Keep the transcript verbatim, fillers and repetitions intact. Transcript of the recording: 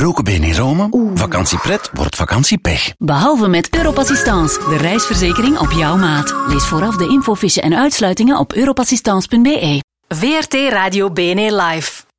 Gebroken been in Rome? Vakantiepret wordt vakantiepech. Behalve met Europassistance, de reisverzekering op jouw maat. Lees vooraf de infofiche en uitsluitingen op europassistance punt be. V R T Radio B N E Live.